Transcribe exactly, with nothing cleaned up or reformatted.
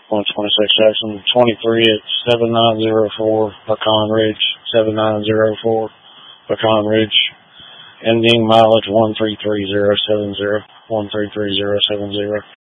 one twenty-six Jackson. twenty-three at seven nine zero four Pecan Ridge, seven nine zero four Pecan Ridge. Ending mileage one three three zero seven zero, one three three zero seven zero.